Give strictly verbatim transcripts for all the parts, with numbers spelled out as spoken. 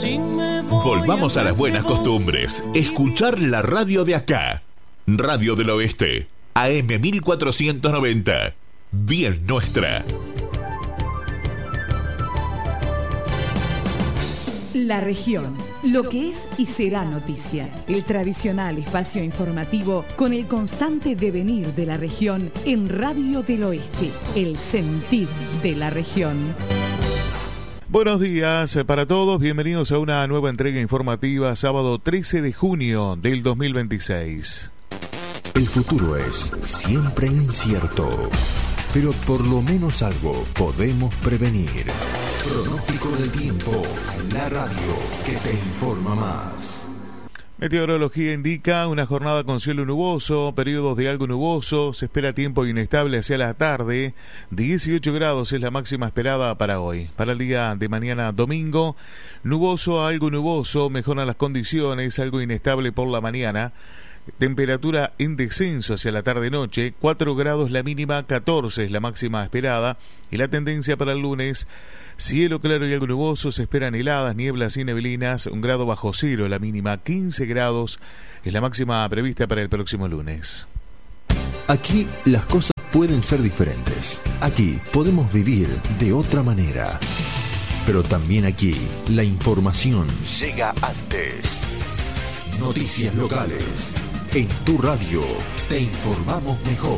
Volvamos a las buenas costumbres. Escuchar la radio de acá. Radio del Oeste. A M mil cuatrocientos noventa. Bien nuestra. La región, lo que es y será noticia. El tradicional espacio informativo con el constante devenir de la región en Radio del Oeste. El sentir de la región. Buenos días para todos, bienvenidos a una nueva entrega informativa, sábado trece de junio del dos mil veintiséis. El futuro es siempre incierto, pero por lo menos algo podemos prevenir. Pronóstico del tiempo, la radio que te informa más. Meteorología indica una jornada con cielo nuboso, periodos de algo nuboso, se espera tiempo inestable hacia la tarde, dieciocho grados es la máxima esperada para hoy. Para el día de mañana domingo, nuboso a algo nuboso, mejoran las condiciones, algo inestable por la mañana. Temperatura en descenso hacia la tarde-noche, cuatro grados la mínima, catorce es la máxima esperada, y la tendencia para el lunes, cielo claro y algo nuboso, se esperan heladas, nieblas y neblinas, un grado bajo cero la mínima, quince grados es la máxima prevista para el próximo lunes. Aquí las cosas pueden ser diferentes, aquí podemos vivir de otra manera, pero también aquí la información llega antes. Noticias locales. En tu radio te informamos mejor.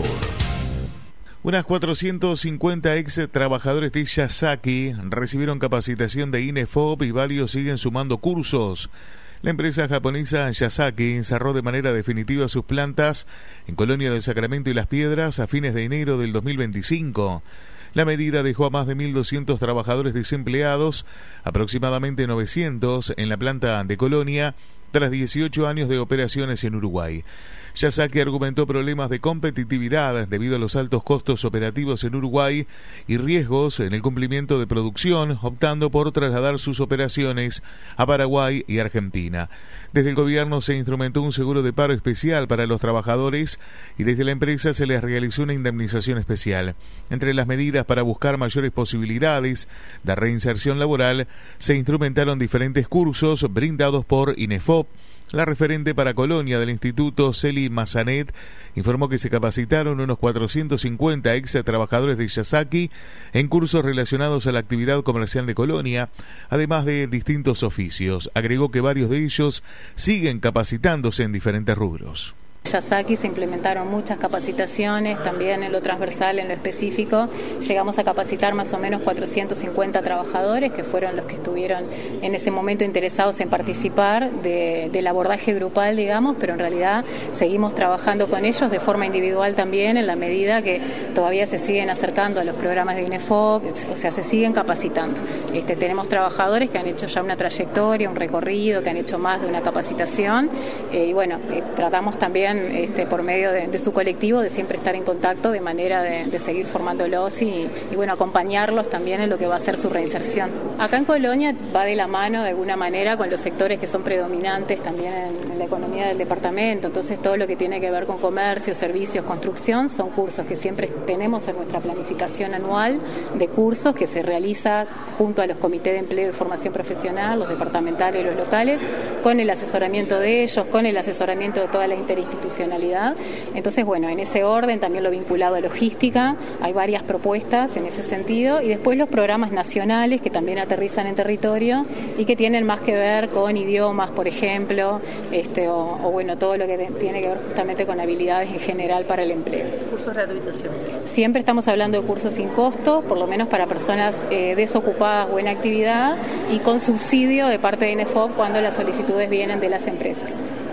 Unas cuatrocientos cincuenta ex trabajadores de Yasaki recibieron capacitación de INEFOP y varios siguen sumando cursos. La empresa japonesa Yasaki cerró de manera definitiva sus plantas en Colonia del Sacramento y Las Piedras a fines de enero del dos mil veinticinco. La medida dejó a más de mil doscientos trabajadores desempleados, aproximadamente novecientos en la planta de Colonia, tras dieciocho años de operaciones en Uruguay. Yasaki argumentó problemas de competitividad debido a los altos costos operativos en Uruguay y riesgos en el cumplimiento de producción, optando por trasladar sus operaciones a Paraguay y Argentina. Desde el gobierno se instrumentó un seguro de paro especial para los trabajadores y desde la empresa se les realizó una indemnización especial. Entre las medidas para buscar mayores posibilidades de reinserción laboral, se instrumentaron diferentes cursos brindados por INEFOP. La referente para Colonia del Instituto, Celi Mazanet, informó que se capacitaron unos cuatrocientos cincuenta ex trabajadores de Yasaki en cursos relacionados a la actividad comercial de Colonia, además de distintos oficios. Agregó que varios de ellos siguen capacitándose en diferentes rubros. Yasaki se implementaron muchas capacitaciones, también en lo transversal, en lo específico. Llegamos a capacitar más o menos cuatrocientos cincuenta trabajadores, que fueron los que estuvieron en ese momento interesados en participar de, del abordaje grupal, digamos, pero en realidad seguimos trabajando con ellos de forma individual también, en la medida que todavía se siguen acercando a los programas de INEFOP, o sea, se siguen capacitando. Este, tenemos trabajadores que han hecho ya una trayectoria, un recorrido, que han hecho más de una capacitación, eh, y bueno, eh, tratamos también Este, por medio de, de su colectivo, de siempre estar en contacto, de manera de, de seguir formándolos y, y bueno, acompañarlos también en lo que va a ser su reinserción. Acá en Colonia va de la mano de alguna manera con los sectores que son predominantes también en, en la economía del departamento, entonces todo lo que tiene que ver con comercio, servicios, construcción, son cursos que siempre tenemos en nuestra planificación anual de cursos que se realiza junto a los comités de empleo y formación profesional, los departamentales y los locales, con el asesoramiento de ellos, con el asesoramiento de toda la interinstitucionalidad. Entonces, bueno, en ese orden también lo vinculado a logística, hay varias propuestas en ese sentido, y después los programas nacionales que también aterrizan en territorio y que tienen más que ver con idiomas, por ejemplo, este, o, o bueno, todo lo que te, tiene que ver justamente con habilidades en general para el empleo. ¿Cursos de rehabilitación? Siempre estamos hablando de cursos sin costo, por lo menos para personas eh, desocupadas o en actividad, y con subsidio de parte de INEFOP cuando las solicitudes vienen de las empresas.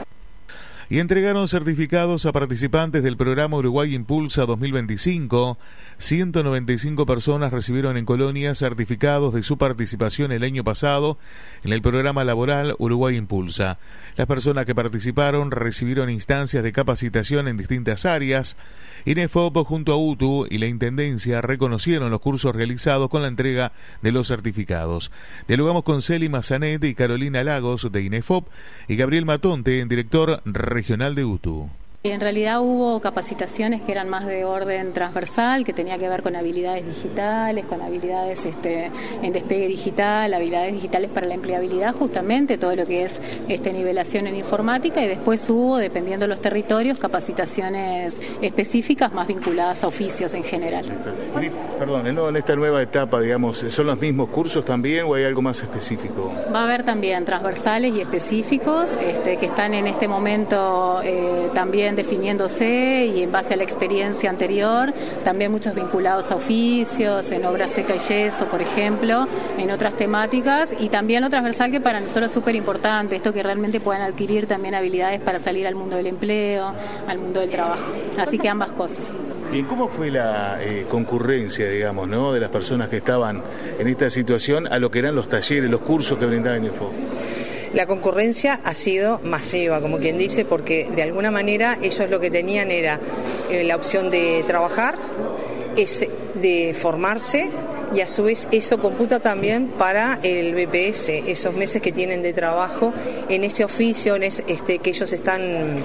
Y entregaron certificados a participantes del programa Uruguay Impulsa dos mil veinticinco. ciento noventa y cinco personas recibieron en Colonia certificados de su participación el año pasado en el programa laboral Uruguay Impulsa. Las personas que participaron recibieron instancias de capacitación en distintas áreas. INEFOP junto a U T U y la Intendencia reconocieron los cursos realizados con la entrega de los certificados. Dialogamos con Celi Mazanet y Carolina Lagos de INEFOP y Gabriel Matonte, director regional de U T U. En realidad hubo capacitaciones que eran más de orden transversal, que tenía que ver con habilidades digitales, con habilidades este, en despegue digital, habilidades digitales para la empleabilidad, justamente todo lo que es este, nivelación en informática, y después hubo, dependiendo de los territorios, capacitaciones específicas más vinculadas a oficios en general. Perdón, ¿no? En esta nueva etapa, digamos, ¿son los mismos cursos también o hay algo más específico? Va a haber también transversales y específicos este, que están en este momento eh, también definiéndose y en base a la experiencia anterior, también muchos vinculados a oficios, en obra seca y yeso, por ejemplo, en otras temáticas, y también lo transversal, que para nosotros es súper importante, esto que realmente puedan adquirir también habilidades para salir al mundo del empleo, al mundo del trabajo. Así que ambas cosas. ¿Y cómo fue la eh, concurrencia, digamos, ¿no? de las personas que estaban en esta situación a lo que eran los talleres, los cursos que brindaba INEFOP? La concurrencia ha sido masiva, como quien dice, porque de alguna manera ellos lo que tenían era eh, la opción de trabajar, es de formarse, y a su vez eso computa también para el B P S, esos meses que tienen de trabajo en ese oficio en ese, este, que ellos están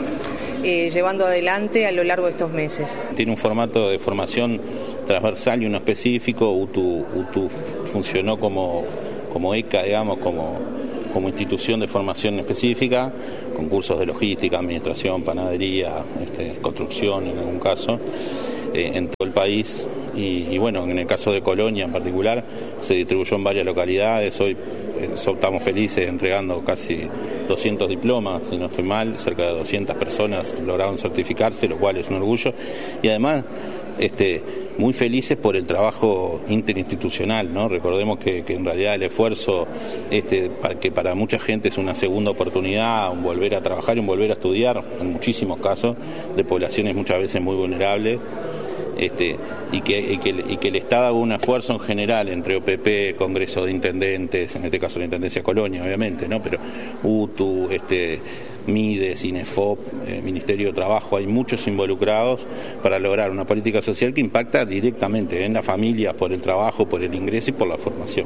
eh, llevando adelante a lo largo de estos meses. Tiene un formato de formación transversal y uno específico. U T U, U T U funcionó como, como E C A, digamos, como... como institución de formación específica, con cursos de logística, administración, panadería, este, construcción en algún caso, eh, en todo el país. Y, y bueno, en el caso de Colonia en particular, se distribuyó en varias localidades. Hoy eh, estamos felices entregando casi doscientos diplomas, si no estoy mal, cerca de doscientas personas lograron certificarse, lo cual es un orgullo. Y además, este, muy felices por el trabajo interinstitucional, ¿no? Recordemos que, que en realidad el esfuerzo, este, para, que para mucha gente es una segunda oportunidad, un volver a trabajar y un volver a estudiar, en muchísimos casos, de poblaciones muchas veces muy vulnerables. Este, y, que, y, que, y que el Estado haga un esfuerzo en general entre O P P, Congreso de Intendentes, en este caso la Intendencia Colonia, obviamente, ¿no? Pero U T U, este, MIDES, INEFOP, eh, Ministerio de Trabajo, hay muchos involucrados para lograr una política social que impacta directamente en la familia, por el trabajo, por el ingreso y por la formación.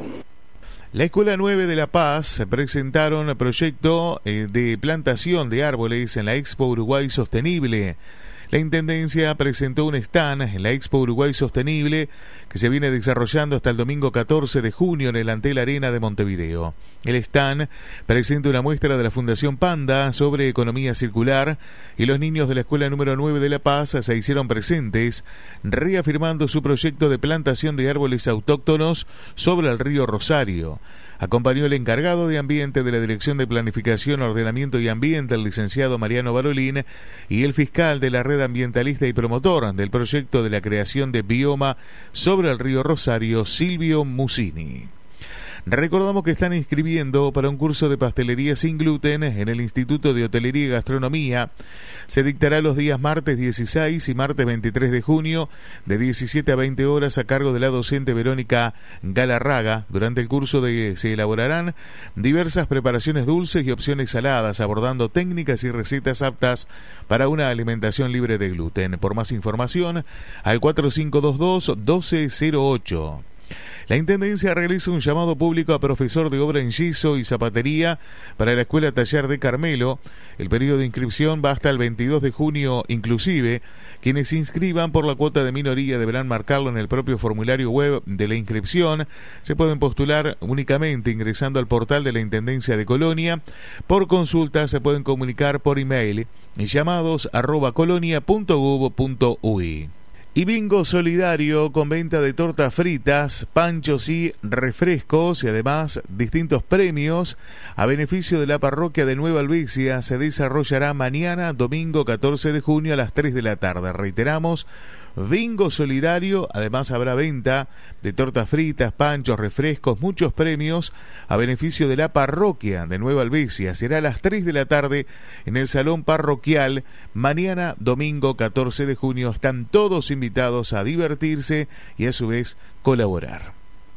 La Escuela nueve de La Paz presentaron el proyecto eh, de plantación de árboles en la Expo Uruguay Sostenible. La Intendencia presentó un stand en la Expo Uruguay Sostenible que se viene desarrollando hasta el domingo catorce de junio en el Antel Arena de Montevideo. El stand presenta una muestra de la Fundación Panda sobre economía circular, y los niños de la Escuela número nueve de La Paz se hicieron presentes, reafirmando su proyecto de plantación de árboles autóctonos sobre el río Rosario. Acompañó el encargado de Ambiente de la Dirección de Planificación, Ordenamiento y Ambiente, el licenciado Mariano Barolín, y el fiscal de la Red Ambientalista y promotor del proyecto de la creación de bioma sobre el río Rosario, Silvio Musini. Recordamos que están inscribiendo para un curso de pastelería sin gluten en el Instituto de Hotelería y Gastronomía. Se dictará los días martes dieciséis y martes veintitrés de junio de diecisiete a veinte horas a cargo de la docente Verónica Galarraga. Durante el curso de, se elaborarán diversas preparaciones dulces y opciones saladas, abordando técnicas y recetas aptas para una alimentación libre de gluten. Por más información, al cuatro cinco dos dos, uno dos cero ocho. La Intendencia realiza un llamado público a profesor de obra en yeso y zapatería para la Escuela Taller de Carmelo. El periodo de inscripción va hasta el veintidós de junio inclusive. Quienes se inscriban por la cuota de minoría deberán marcarlo en el propio formulario web de la inscripción. Se pueden postular únicamente ingresando al portal de la Intendencia de Colonia. Por consulta se pueden comunicar por email y llamados arroba colonia punto gob punto uy. Y bingo solidario con venta de tortas fritas, panchos y refrescos, y además distintos premios a beneficio de la parroquia de Nueva Albesia se desarrollará mañana, domingo catorce de junio a las tres de la tarde. Reiteramos, bingo solidario, además habrá venta de tortas fritas, panchos, refrescos, muchos premios a beneficio de la parroquia de Nueva Albesia. Será a las tres de la tarde en el salón parroquial, mañana domingo catorce de junio. Están todos invitados a divertirse y a su vez colaborar.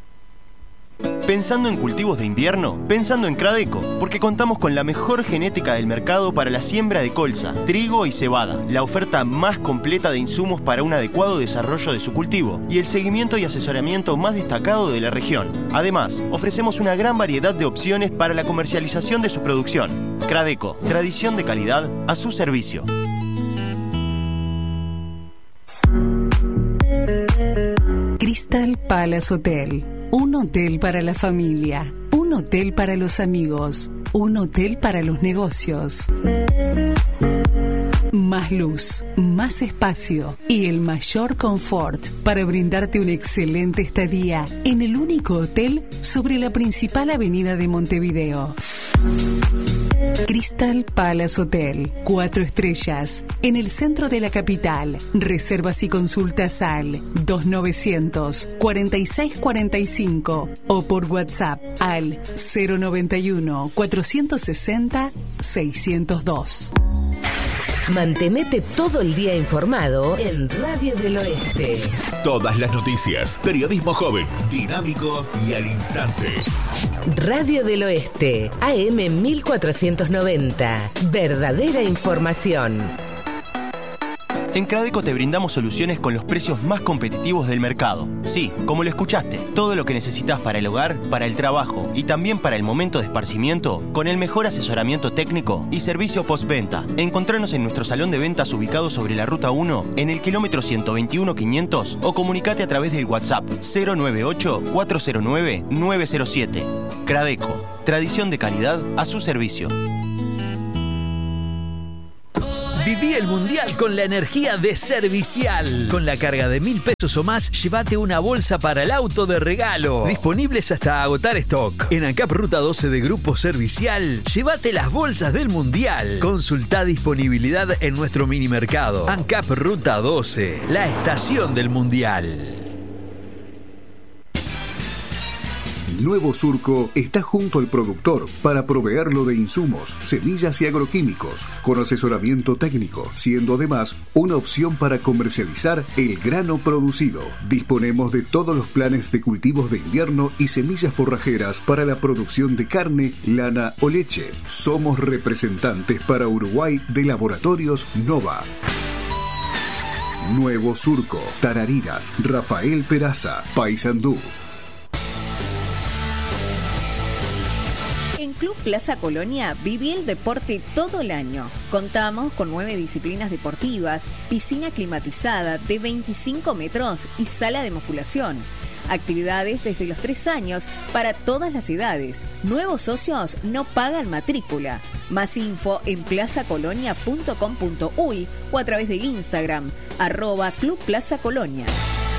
Pensando en cultivos de invierno, pensando en Cradeco, porque contamos con la mejor genética del mercado para la siembra de colza, trigo y cebada, la oferta más completa de insumos para un adecuado desarrollo de su cultivo y el seguimiento y asesoramiento más destacado de la región. Además, ofrecemos una gran variedad de opciones para la comercialización de su producción. Cradeco, tradición de calidad a su servicio. Crystal Palace Hotel. Un hotel para la familia. Un hotel para los amigos. Un hotel para los negocios. Más luz, más espacio y el mayor confort para brindarte una excelente estadía en el único hotel sobre la principal avenida de Montevideo. Crystal Palace Hotel, cuatro estrellas, en el centro de la capital. Reservas y consultas al dos novecientos, cuarenta y seis cuarenta y cinco o por WhatsApp al cero noventa y uno, cuatrocientos sesenta, seiscientos dos. Mantenete todo el día informado en Radio del Oeste. Todas las noticias, periodismo joven, dinámico y al instante. Radio del Oeste, A M mil cuatrocientos noventa. Verdadera información. En Cradeco te brindamos soluciones con los precios más competitivos del mercado. Sí, como lo escuchaste, todo lo que necesitas para el hogar, para el trabajo y también para el momento de esparcimiento, con el mejor asesoramiento técnico y servicio postventa. Encontranos en nuestro salón de ventas ubicado sobre la Ruta uno, en el kilómetro ciento veintiuno quinientos, o comunicate a través del WhatsApp cero nueve ocho, cuatro cero nueve, nueve cero siete. Cradeco, tradición de calidad a su servicio. Viví el Mundial con la energía de Servicial. Con la carga de mil pesos o más, llévate una bolsa para el auto de regalo. Disponibles hasta agotar stock. En ANCAP Ruta doce de Grupo Servicial, llévate las bolsas del Mundial. Consultá disponibilidad en nuestro mini mercado. ANCAP Ruta doce, la estación del Mundial. Nuevo Surco está junto al productor para proveerlo de insumos, semillas y agroquímicos, con asesoramiento técnico, siendo además una opción para comercializar el grano producido. Disponemos de todos los planes de cultivos de invierno y semillas forrajeras para la producción de carne, lana o leche. Somos representantes para Uruguay de Laboratorios Nova. Nuevo Surco, Tarariras, Rafael Peraza, Paysandú. En Club Plaza Colonia viví el deporte todo el año. Contamos con nueve disciplinas deportivas, piscina climatizada de veinticinco metros y sala de musculación. Actividades desde los tres años para todas las edades. Nuevos socios no pagan matrícula. Más info en plaza colonia punto com punto uy o a través del Instagram, arroba Club Plaza Colonia.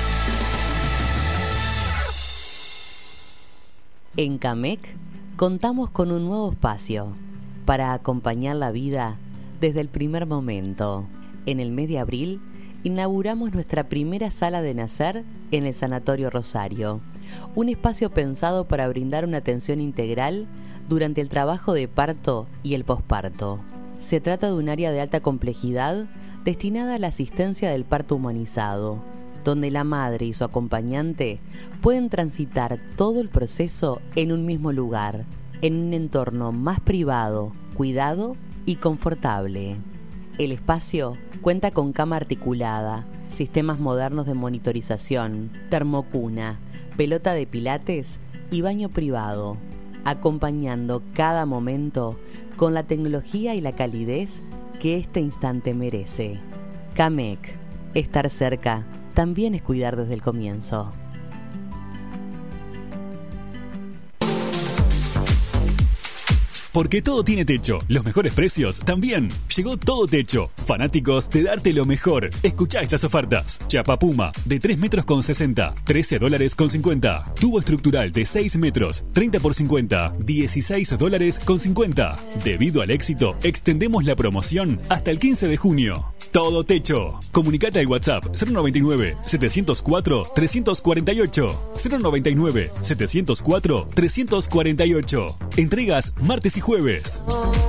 En Camec contamos con un nuevo espacio para acompañar la vida desde el primer momento. En el mes de abril inauguramos nuestra primera sala de nacer en el Sanatorio Rosario, un espacio pensado para brindar una atención integral durante el trabajo de parto y el posparto. Se trata de un área de alta complejidad destinada a la asistencia del parto humanizado, donde la madre y su acompañante pueden transitar todo el proceso en un mismo lugar, en un entorno más privado, cuidado y confortable. El espacio cuenta con cama articulada, sistemas modernos de monitorización, termocuna, pelota de pilates y baño privado, acompañando cada momento con la tecnología y la calidez que este instante merece. Camec, estar cerca también es cuidar desde el comienzo. Porque todo tiene techo, los mejores precios también. Llegó Todo Techo, fanáticos de darte lo mejor. Escuchá estas ofertas. Chapa Puma de tres metros con sesenta, trece dólares con cincuenta. Tubo estructural de seis metros, treinta por cincuenta, dieciséis dólares con cincuenta. Debido al éxito, extendemos la promoción hasta el quince de junio. Todo Techo. Comunicate al WhatsApp cero noventa y nueve, setecientos cuatro, trescientos cuarenta y ocho. cero noventa y nueve, setecientos cuatro, trescientos cuarenta y ocho. Entregas martes y jueves.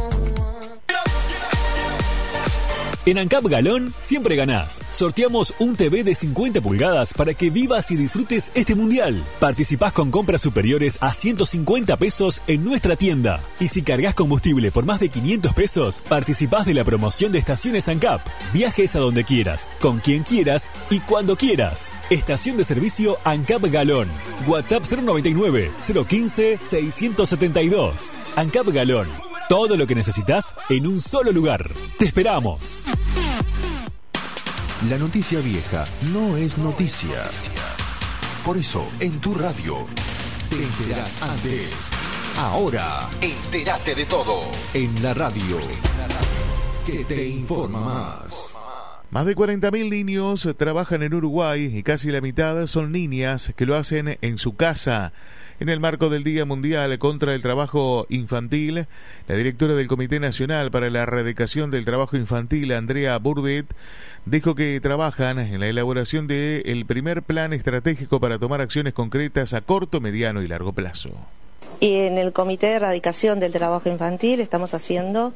En ANCAP Galón siempre ganás. Sorteamos un T V de cincuenta pulgadas para que vivas y disfrutes este mundial. Participás con compras superiores a ciento cincuenta pesos en nuestra tienda. Y si cargas combustible por más de quinientos pesos, participás de la promoción de estaciones ANCAP. Viajes a donde quieras, con quien quieras y cuando quieras. Estación de servicio ANCAP Galón. WhatsApp cero noventa y nueve, cero quince, seiscientos setenta y dos. ANCAP Galón. Todo lo que necesitas en un solo lugar. ¡Te esperamos! La noticia vieja no es noticia. Por eso, en tu radio, te enterás antes. Ahora, entérate de todo. En la radio, que te informa más. Más de cuarenta mil niños trabajan en Uruguay y casi la mitad son niñas que lo hacen en su casa. En el marco del Día Mundial contra el Trabajo Infantil, la directora del Comité Nacional para la Erradicación del Trabajo Infantil, Andrea Burdet, dijo que trabajan en la elaboración del primer plan estratégico para tomar acciones concretas a corto, mediano y largo plazo. Y en el Comité de Erradicación del Trabajo Infantil estamos haciendo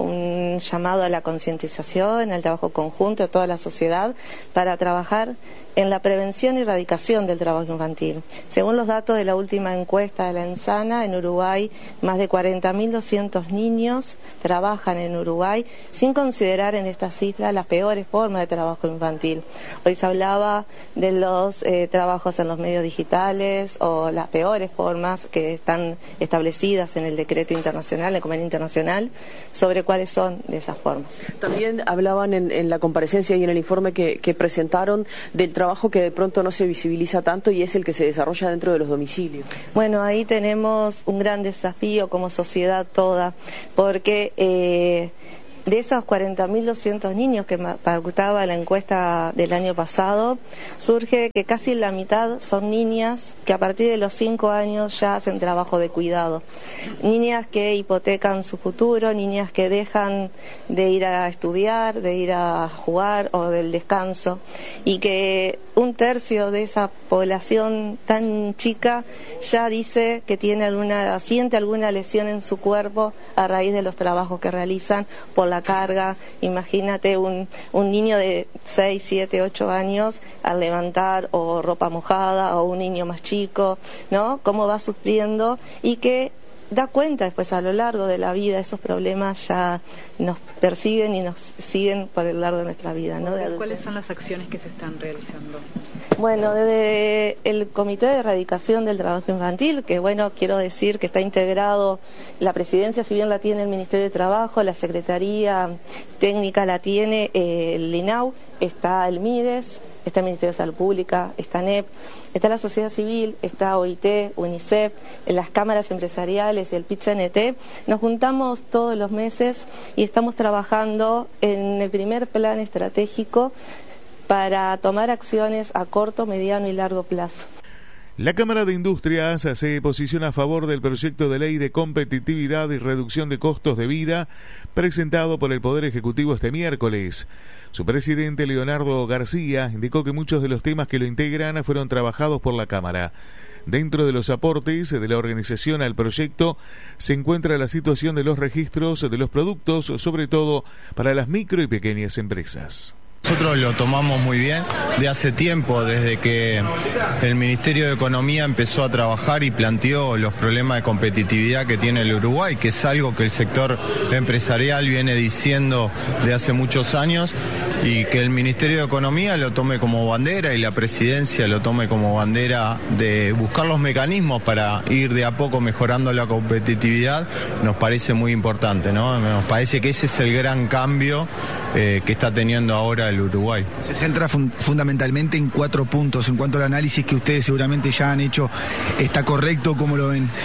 un llamado a la concientización, al trabajo conjunto de toda la sociedad para trabajar en la prevención y erradicación del trabajo infantil. Según los datos de la última encuesta de la ENSANA, en Uruguay más de cuarenta mil doscientos niños trabajan en Uruguay sin considerar en esta cifra las peores formas de trabajo infantil. Hoy se hablaba de los eh, trabajos en los medios digitales o las peores formas que están establecidas en el decreto internacional, el convenio internacional, sobre cuáles son de esas formas. También hablaban en, en la comparecencia y en el informe que, que presentaron del trabajo que de pronto no se visibiliza tanto y es el que se desarrolla dentro de los domicilios. Bueno, ahí tenemos un gran desafío como sociedad toda, porque eh, de esos cuarenta mil doscientos niños que pautaba la encuesta del año pasado, surge que casi la mitad son niñas que a partir de los cinco años ya hacen trabajo de cuidado. Niñas que hipotecan su futuro, niñas que dejan de ir a estudiar, de ir a jugar o del descanso, y que un tercio de esa población tan chica ya dice que tiene alguna, siente alguna lesión en su cuerpo a raíz de los trabajos que realizan por la carga. Imagínate un, un niño de seis, siete, ocho años al levantar o ropa mojada, o un niño más chico, ¿no? Cómo va sufriendo y que da cuenta después a lo largo de la vida. Esos problemas ya nos persiguen y nos siguen por el largo de nuestra vida, ¿no? De ¿Cuáles son las acciones que se están realizando? Bueno, desde el Comité de Erradicación del Trabajo Infantil, que bueno, quiero decir que está integrado la presidencia, si bien la tiene el Ministerio de Trabajo, la Secretaría Técnica la tiene eh, el INAU, está el MIDES, está el Ministerio de Salud Pública, está N E P, está la sociedad civil, está O I T, UNICEF, las cámaras empresariales y el P I T C N T. Nos juntamos todos los meses y estamos trabajando en el primer plan estratégico para tomar acciones a corto, mediano y largo plazo. La Cámara de Industrias se posiciona a favor del proyecto de ley de competitividad y reducción de costos de vida presentado por el Poder Ejecutivo este miércoles. Su presidente, Leonardo García, indicó que muchos de los temas que lo integran fueron trabajados por la Cámara. Dentro de los aportes de la organización al proyecto se encuentra la situación de los registros de los productos, sobre todo para las micro y pequeñas empresas. Nosotros lo tomamos muy bien de hace tiempo, desde que el Ministerio de Economía empezó a trabajar y planteó los problemas de competitividad que tiene el Uruguay, que es algo que el sector empresarial viene diciendo de hace muchos años, y que el Ministerio de Economía lo tome como bandera y la presidencia lo tome como bandera de buscar los mecanismos para ir de a poco mejorando la competitividad, nos parece muy importante, ¿no? Nos parece que ese es el gran cambio eh, que está teniendo ahora el Uruguay. Se centra fun- fundamentalmente en cuatro puntos. En cuanto al análisis que ustedes seguramente ya han hecho, ¿está correcto? ¿Cómo lo ven?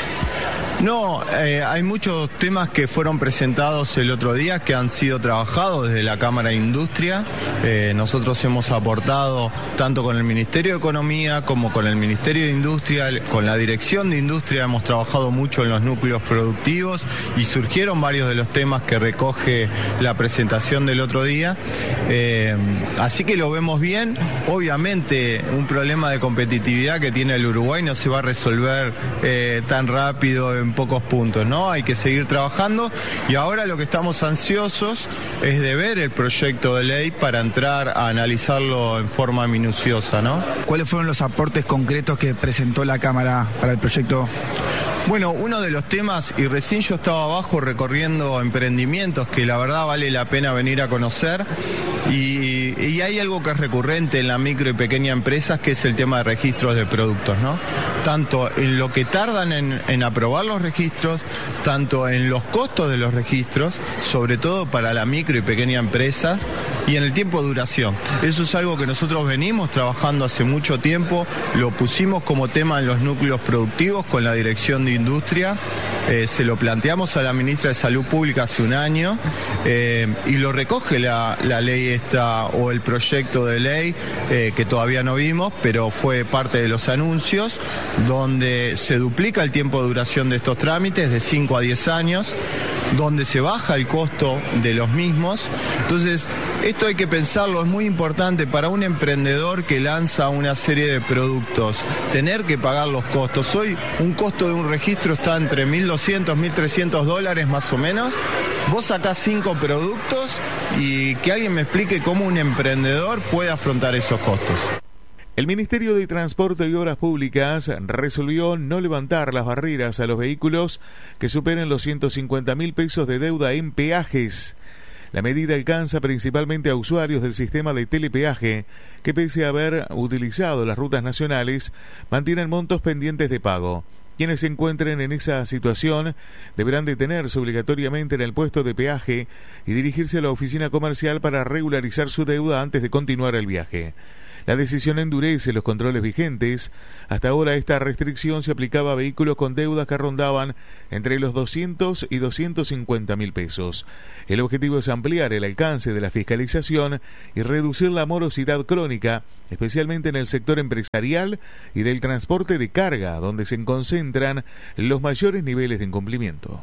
No, eh, hay muchos temas que fueron presentados el otro día que han sido trabajados desde la Cámara de Industria. Eh, nosotros hemos aportado tanto con el Ministerio de Economía como con el Ministerio de Industria, con la Dirección de Industria hemos trabajado mucho en los núcleos productivos y surgieron varios de los temas que recoge la presentación del otro día. Eh, así que lo vemos bien. Obviamente un problema de competitividad que tiene el Uruguay no se va a resolver eh, tan rápido en pocos puntos, ¿no? Hay que seguir trabajando y ahora lo que estamos ansiosos es de ver el proyecto de ley para entrar a analizarlo en forma minuciosa, ¿no? ¿Cuáles fueron los aportes concretos que presentó la Cámara para el proyecto? Bueno, uno de los temas, y recién yo estaba abajo recorriendo emprendimientos que la verdad vale la pena venir a conocer, y y hay algo que es recurrente en la micro y pequeña empresas, que es el tema de registros de productos, ¿no? Tanto en lo que tardan en, en aprobar los registros, tanto en los costos de los registros, sobre todo para la micro y pequeña empresas, y en el tiempo de duración. Eso es algo que nosotros venimos trabajando hace mucho tiempo, lo pusimos como tema en los núcleos productivos con la Dirección de Industria, eh, se lo planteamos a la ministra de Salud Pública hace un año, eh, y lo recoge la, la ley esta, o el proyecto de ley, eh, que todavía no vimos, pero fue parte de los anuncios, donde se duplica el tiempo de duración de estos trámites de cinco a diez años, donde se baja el costo de los mismos. Entonces, esto hay que pensarlo, es muy importante para un emprendedor que lanza una serie de productos, tener que pagar los costos. Hoy un costo de un registro está entre mil doscientos, mil trescientos dólares más o menos. Vos sacás cinco productos y que alguien me explique cómo un emprendedor puede afrontar esos costos. El Ministerio de Transporte y Obras Públicas resolvió no levantar las barreras a los vehículos que superen los ciento cincuenta mil pesos de deuda en peajes. La medida alcanza principalmente a usuarios del sistema de telepeaje que, pese a haber utilizado las rutas nacionales, mantienen montos pendientes de pago. Quienes se encuentren en esa situación deberán detenerse obligatoriamente en el puesto de peaje y dirigirse a la oficina comercial para regularizar su deuda antes de continuar el viaje. La decisión endurece los controles vigentes. Hasta ahora esta restricción se aplicaba a vehículos con deudas que rondaban entre los doscientos y doscientos cincuenta mil pesos. El objetivo es ampliar el alcance de la fiscalización y reducir la morosidad crónica, especialmente en el sector empresarial y del transporte de carga, donde se concentran los mayores niveles de incumplimiento.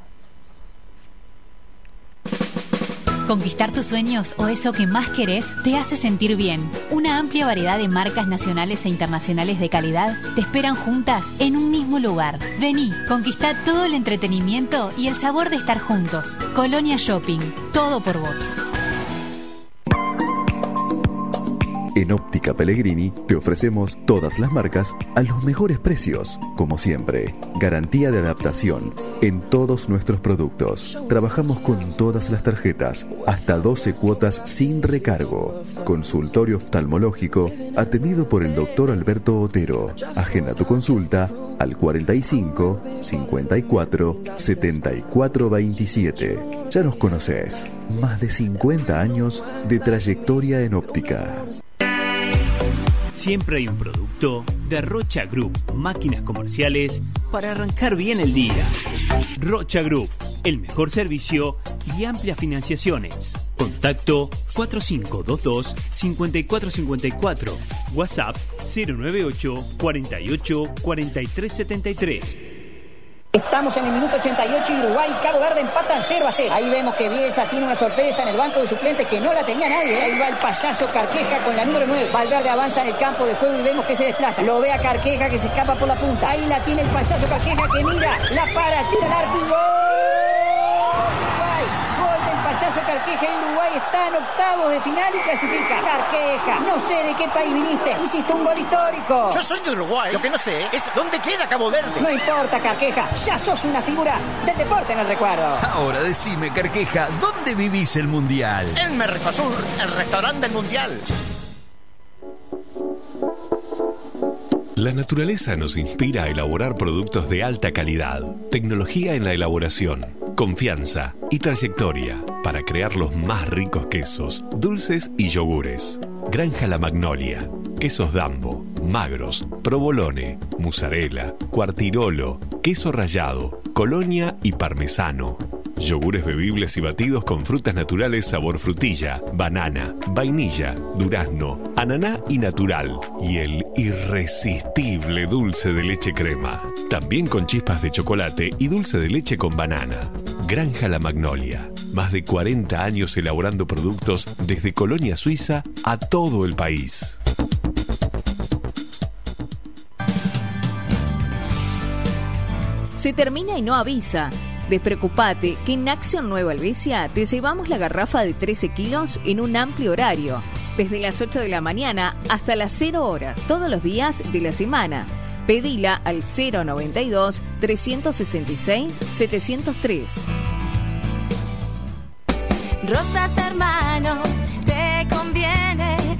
Conquistar tus sueños o eso que más querés te hace sentir bien. Una amplia variedad de marcas nacionales e internacionales de calidad te esperan juntas en un mismo lugar. Vení, conquistá todo el entretenimiento y el sabor de estar juntos. Colonia Shopping, todo por vos. En Óptica Pellegrini te ofrecemos todas las marcas a los mejores precios. Como siempre, garantía de adaptación en todos nuestros productos. Trabajamos con todas las tarjetas, hasta doce cuotas sin recargo. Consultorio oftalmológico atendido por el doctor Alberto Otero. Agenda tu consulta al cuarenta y cinco, cincuenta y cuatro, setenta y cuatro veintisiete. Ya nos conocés. Más de cincuenta años de trayectoria en óptica. Siempre hay un producto de Rocha Group, máquinas comerciales para arrancar bien el día. Rocha Group, el mejor servicio y amplias financiaciones. Contacto cuatro cinco dos dos, cinco cuatro cinco cuatro. WhatsApp cero nueve ocho, cuarenta y ocho, cuarenta y tres setenta y tres. Estamos en el minuto ochenta y ocho y Uruguay y Cabo Verde empatan cero a cero. Ahí vemos que Bielsa tiene una sorpresa en el banco de suplentes que no la tenía nadie. Ahí va el payaso Carqueja con la número nueve. Valverde avanza en el campo de juego y vemos que se desplaza. Lo ve a Carqueja que se escapa por la punta. Ahí la tiene el payaso Carqueja que mira, la para, tira el arco y gol. Uruguay, gol del payaso Carqueja y Uruguay está en octavos de final y clasifica. Carqueja, no sé de qué país viniste, hiciste un gol histórico. Yo soy de Uruguay, lo que no sé es dónde queda Cabo Verde. No importa, Carqueja, ya sos una figura del deporte en el recuerdo. Ahora decime, Carqueja, ¿dónde vivís el Mundial? En Mercosur, el restaurante del Mundial. La naturaleza nos inspira a elaborar productos de alta calidad, tecnología en la elaboración, confianza y trayectoria para crear los más ricos quesos, dulces y yogures. Granja La Magnolia, quesos Dambo, magros, provolone, mozzarella, cuartirolo, queso rallado, colonia y parmesano. Yogures bebibles y batidos con frutas naturales sabor frutilla, banana, vainilla, durazno, ananá y natural. Y el irresistible dulce de leche crema. También con chispas de chocolate y dulce de leche con banana. Granja La Magnolia. Más de cuarenta años elaborando productos desde Colonia Suiza a todo el país. Se termina y no avisa. Despreocupate que en Acción Nueva Helvecia te llevamos la garrafa de trece kilos en un amplio horario, desde las ocho de la mañana hasta las cero horas, todos los días de la semana. Pedila al cero noventa y dos, trescientos sesenta y seis, setecientos tres. Rosas Hermanos, te conviene.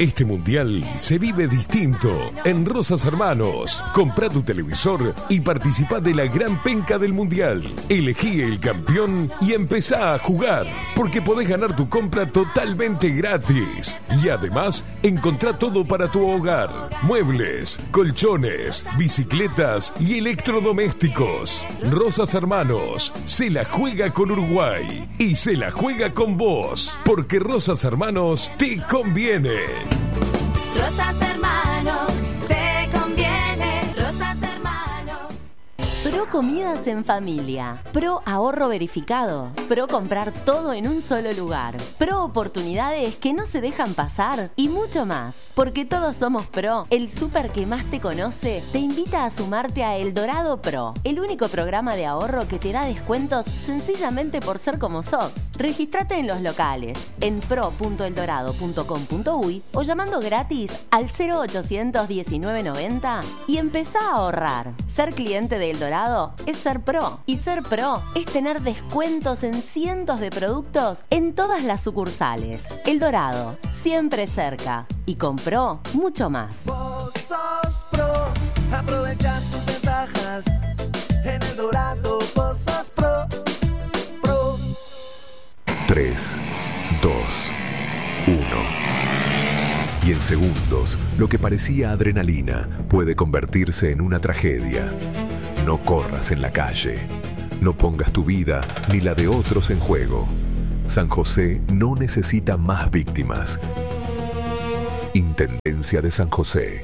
Este mundial se vive distinto en Rosas Hermanos. Comprá tu televisor y participá de la gran penca del mundial. Elegí el campeón y empezá a jugar, porque podés ganar tu compra totalmente gratis. Y además, encontrá todo para tu hogar: muebles, colchones, bicicletas y electrodomésticos. Rosas Hermanos se la juega con Uruguay y se la juega con vos, porque Rosas Hermanos te conviene. Rosas Hermanos, te conviene. Rosas Hermanos. Pro Comidas en Familia, Pro Ahorro Verificado, Pro Comprar todo en un solo lugar, Pro Oportunidades que no se dejan pasar y mucho más. Porque todos somos Pro, el súper que más te conoce te invita a sumarte a El Dorado Pro, el único programa de ahorro que te da descuentos sencillamente por ser como sos. Regístrate en los locales, en pro punto el dorado punto com punto uy o llamando gratis al cero ochocientos diecinueve noventa y empezá a ahorrar. Ser cliente de El Dorado es ser Pro, y ser Pro es tener descuentos en cientos de productos en todas las sucursales. El Dorado, siempre cerca, y con Pro, mucho más. Vos sos Pro, aprovecha tus ventajas. En El Dorado, vos sos Pro. Pro. tres, dos, uno. Y en segundos, lo que parecía adrenalina puede convertirse en una tragedia. No corras en la calle. No pongas tu vida ni la de otros en juego. San José no necesita más víctimas. Intendencia de San José.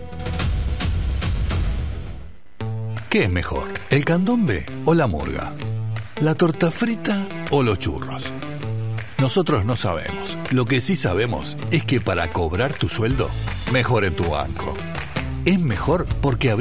¿Qué es mejor, el candombe o la murga? ¿La torta frita o los churros? Nosotros no sabemos. Lo que sí sabemos es que para cobrar tu sueldo, mejor en tu banco. Es mejor porque abrí